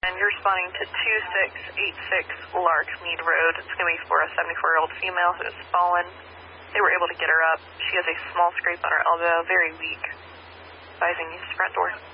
And you're responding to 2686 Larkmead Road. It's going to be for a 74-year-old female who has fallen. They were able to get her up. She has a small scrape on her elbow, very weak. Advising use front door.